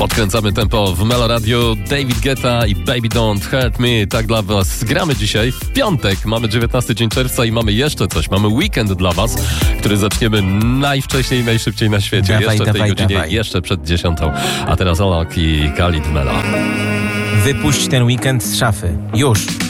Podkręcamy tempo w Melo Radio. David Guetta i Baby Don't Hurt Me. Tak dla was gramy dzisiaj w piątek. Mamy 19 dzień czerwca i mamy jeszcze coś. Mamy weekend dla was, który zaczniemy najwcześniej i najszybciej na świecie. Jeszcze w tej godzinie, jeszcze przed 10. A teraz Olak i Khalid Mela. Wypuść ten weekend z szafy. Już.